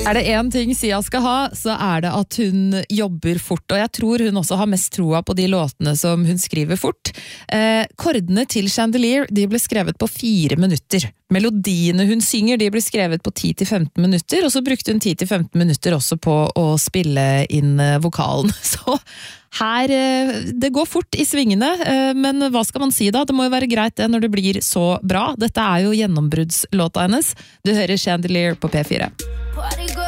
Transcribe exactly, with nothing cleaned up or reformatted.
Er det en ting Sia skal ha, så er det at hun jobber fort, og jeg tror hun også har mest troa på de låtene som hun skriver fort. Eh, kordene til Chandelier, de ble skrevet på fire minutter. Melodiene hun synger, de ble skrevet på ti til femten minutter, og så brukte hun ti til femten minutter også på å spille inn vokalen. Så her, det går fort i svingene, men hva skal man si da? Det må jo være greit det når det blir så bra. Dette er jo gjennombruddslåta hennes. Du hører Chandelier på P fire.